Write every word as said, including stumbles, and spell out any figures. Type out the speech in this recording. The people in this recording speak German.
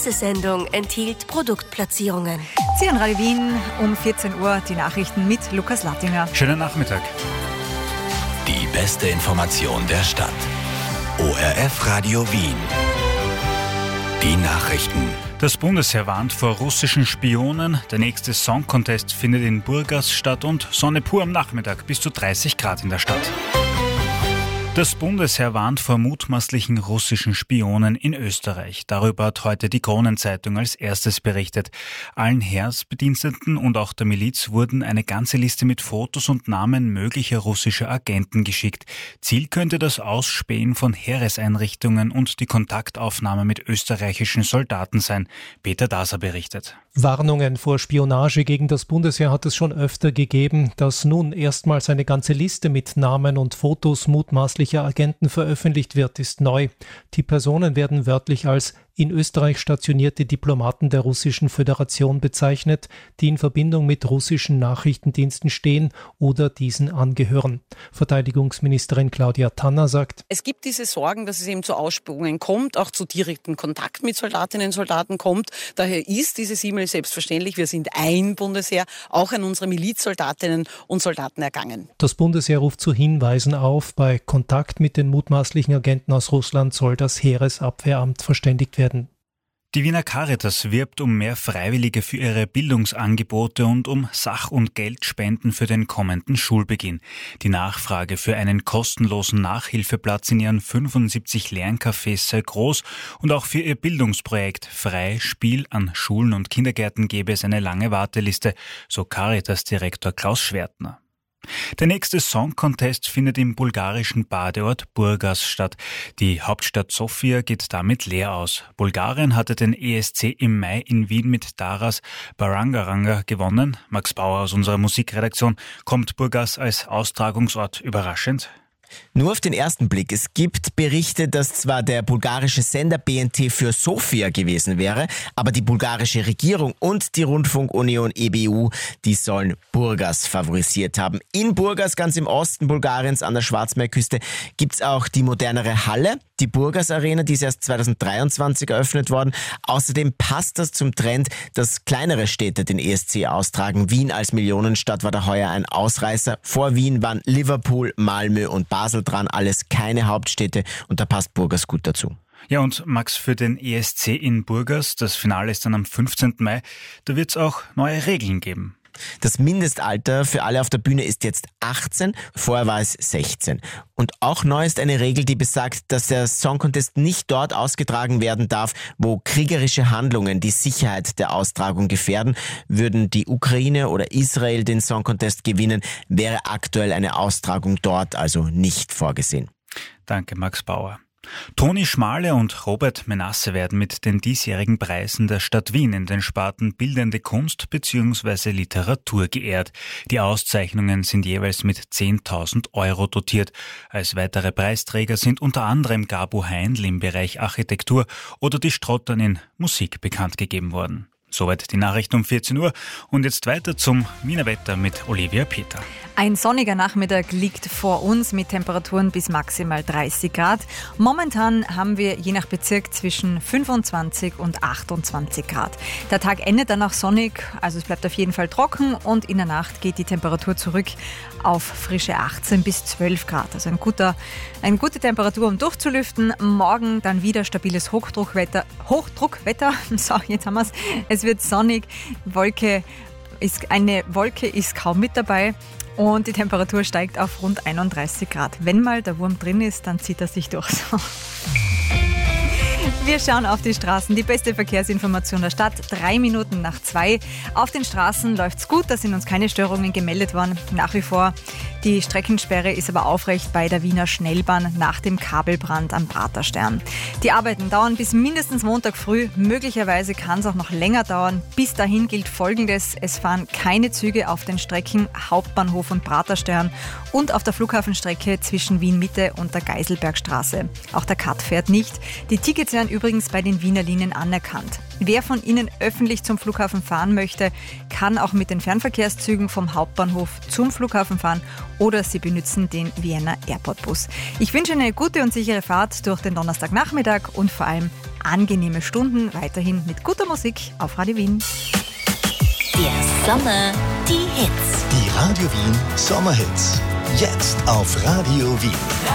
Diese Sendung enthielt Produktplatzierungen. Sie hören Radio Wien um vierzehn Uhr, die Nachrichten mit Lukas Lattinger. Schönen Nachmittag. Die beste Information der Stadt. O R F Radio Wien. Die Nachrichten. Das Bundesheer warnt vor russischen Spionen. Der nächste Song Contest findet in Burgas statt und Sonne pur am Nachmittag, bis zu dreißig Grad in der Stadt. Das Bundesheer warnt vor mutmaßlichen russischen Spionen in Österreich. Darüber hat heute die Kronenzeitung als erstes berichtet. Allen Heeresbediensteten und auch der Miliz wurden eine ganze Liste mit Fotos und Namen möglicher russischer Agenten geschickt. Ziel könnte das Ausspähen von Heereseinrichtungen und die Kontaktaufnahme mit österreichischen Soldaten sein. Peter Daser berichtet. Warnungen vor Spionage gegen das Bundesheer hat es schon öfter gegeben. Dass nun erstmals eine ganze Liste mit Namen und Fotos mutmaßlicher Agenten veröffentlicht wird, ist neu. Die Personen werden wörtlich als in Österreich stationierte Diplomaten der Russischen Föderation bezeichnet, die in Verbindung mit russischen Nachrichtendiensten stehen oder diesen angehören. Verteidigungsministerin Claudia Tanner sagt: Es gibt diese Sorgen, dass es eben zu Ausspähungen kommt, auch zu direkten Kontakt mit Soldatinnen und Soldaten kommt. Daher ist dieses E-Mail selbstverständlich, wir sind ein Bundesheer, auch an unsere Milizsoldatinnen und Soldaten ergangen. Das Bundesheer ruft zu Hinweisen auf. Bei Kontakt mit den mutmaßlichen Agenten aus Russland soll das Heeresabwehramt verständigt werden. Die Wiener Caritas wirbt um mehr Freiwillige für ihre Bildungsangebote und um Sach- und Geldspenden für den kommenden Schulbeginn. Die Nachfrage für einen kostenlosen Nachhilfeplatz in ihren fünfundsiebzig Lerncafés sei groß und auch für ihr Bildungsprojekt Frei Spiel an Schulen und Kindergärten gäbe es eine lange Warteliste, so Caritas-Direktor Klaus Schwertner. Der nächste Song Contest findet im bulgarischen Badeort Burgas statt. Die Hauptstadt Sofia geht damit leer aus. Bulgarien hatte den E S C im Mai in Wien mit Taras Barangaranga gewonnen. Max Bauer aus unserer Musikredaktion. Kommt Burgas als Austragungsort überraschend? Nur auf den ersten Blick. Es gibt Berichte, dass zwar der bulgarische Sender B N T für Sofia gewesen wäre, aber die bulgarische Regierung und die Rundfunkunion E B U, die sollen Burgas favorisiert haben. In Burgas, ganz im Osten Bulgariens an der Schwarzmeerküste, gibt's auch die modernere Halle, die Burgas Arena, die ist erst zweitausenddreiundzwanzig eröffnet worden. Außerdem passt das zum Trend, dass kleinere Städte den E S C austragen. Wien als Millionenstadt war da heuer ein Ausreißer. Vor Wien waren Liverpool, Malmö und Basel dran, alles keine Hauptstädte, und da passt Burgas gut dazu. Ja, und Max, für den E S C in Burgas, das Finale ist dann am fünfzehnten Mai, da wird es auch neue Regeln geben. Das Mindestalter für alle auf der Bühne ist jetzt achtzehn, vorher war es sechzehn. Und auch neu ist eine Regel, die besagt, dass der Song Contest nicht dort ausgetragen werden darf, wo kriegerische Handlungen die Sicherheit der Austragung gefährden. Würden die Ukraine oder Israel den Song Contest gewinnen, wäre aktuell eine Austragung dort also nicht vorgesehen. Danke, Max Bauer. Toni Schmale und Robert Menasse werden mit den diesjährigen Preisen der Stadt Wien in den Sparten Bildende Kunst bzw. Literatur geehrt. Die Auszeichnungen sind jeweils mit zehntausend Euro dotiert. Als weitere Preisträger sind unter anderem Gabo Heindl im Bereich Architektur oder die Strottern in Musik bekannt gegeben worden. Soweit die Nachrichten um vierzehn Uhr und jetzt weiter zum Wiener Wetter mit Olivia Peter. Ein sonniger Nachmittag liegt vor uns mit Temperaturen bis maximal dreißig Grad. Momentan haben wir je nach Bezirk zwischen fünfundzwanzig und achtundzwanzig Grad. Der Tag endet dann auch sonnig, also es bleibt auf jeden Fall trocken und in der Nacht geht die Temperatur zurück auf frische achtzehn bis zwölf Grad. Also ein guter, eine gute Temperatur, um durchzulüften. Morgen dann wieder stabiles Hochdruckwetter. Hochdruckwetter, so, jetzt haben wir es. Es wird sonnig, Wolke ist, eine Wolke ist kaum mit dabei. Und die Temperatur steigt auf rund einunddreißig Grad. Wenn mal der Wurm drin ist, dann zieht er sich durch. Wir schauen auf die Straßen. Die beste Verkehrsinformation der Stadt. Drei Minuten nach zwei. Auf den Straßen läuft's gut. Da sind uns keine Störungen gemeldet worden. Nach wie vor. Die Streckensperre ist aber aufrecht bei der Wiener Schnellbahn nach dem Kabelbrand am Praterstern. Die Arbeiten dauern bis mindestens Montag früh. Möglicherweise kann es auch noch länger dauern. Bis dahin gilt Folgendes. Es fahren keine Züge auf den Strecken Hauptbahnhof und Praterstern und auf der Flughafenstrecke zwischen Wien Mitte und der Geiselbergstraße. Auch der Cut fährt nicht. Die Tickets werden übrigens bei den Wiener Linien anerkannt. Wer von Ihnen öffentlich zum Flughafen fahren möchte, kann auch mit den Fernverkehrszügen vom Hauptbahnhof zum Flughafen fahren oder Sie benutzen den Vienna Airport Bus. Ich wünsche eine gute und sichere Fahrt durch den Donnerstagnachmittag und vor allem angenehme Stunden, weiterhin mit guter Musik auf Radio Wien. Der Sommer, die Hits. Die Radio Wien Sommerhits. Jetzt auf Radio Wien.